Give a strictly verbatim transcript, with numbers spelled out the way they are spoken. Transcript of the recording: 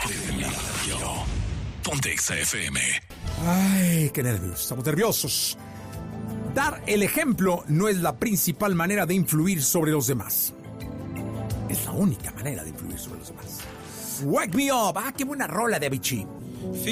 Ponte Exa F M. Ay, qué nervios. Estamos nerviosos. Dar el ejemplo no es la principal manera de influir sobre los demás. Es la única manera de influir sobre los demás. Wake me up. Ah, qué buena rola de Avicii.